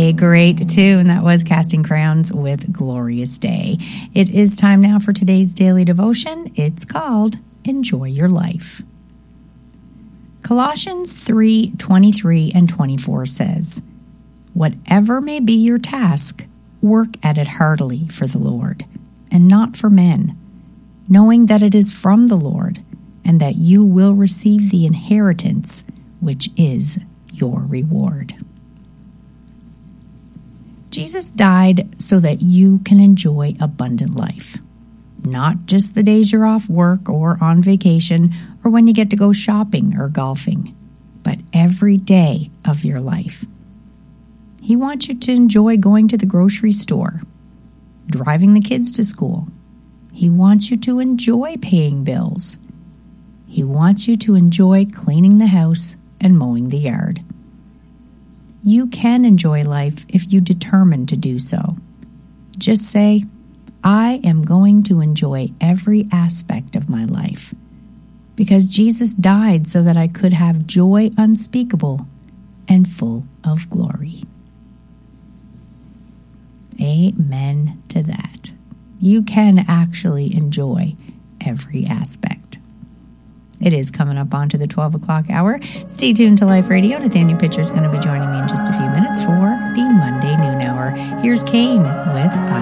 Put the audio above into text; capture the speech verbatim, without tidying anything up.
A great tune. That was Casting Crowns with Glorious Day. It is time now for today's daily devotion. It's called Enjoy Your Life. Colossians three twenty-three and twenty-four says, "Whatever may be your task, work at it heartily for the Lord, and not for men, knowing that it is from the Lord, and that you will receive the inheritance, which is your reward." Jesus died so that you can enjoy abundant life. Not just the days you're off work or on vacation or when you get to go shopping or golfing, but every day of your life. He wants you to enjoy going to the grocery store, driving the kids to school. He wants you to enjoy paying bills. He wants you to enjoy cleaning the house and mowing the yard. You can enjoy life if you determine to do so. Just say, "I am going to enjoy every aspect of my life, because Jesus died so that I could have joy unspeakable and full of glory." Amen to that. You can actually enjoy every aspect. It is coming up onto the twelve o'clock hour. Stay tuned to Life Radio. Nathaniel Pitcher is going to be joining me in just a few minutes for the Monday Noon Hour. Here's Kane with I